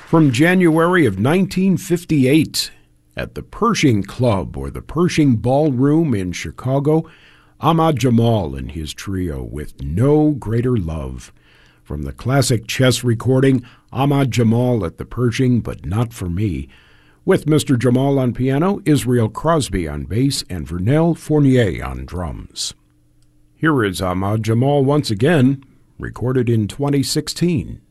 From January of 1958, at the Pershing Club or the Pershing Ballroom in Chicago, Ahmad Jamal and his trio with No Greater Love. From the classic chess recording, Ahmad Jamal at the Pershing, But Not For Me, with Mr. Jamal on piano, Israel Crosby on bass, and Vernel Fournier on drums. Here is Ahmad Jamal once again, recorded in 2016.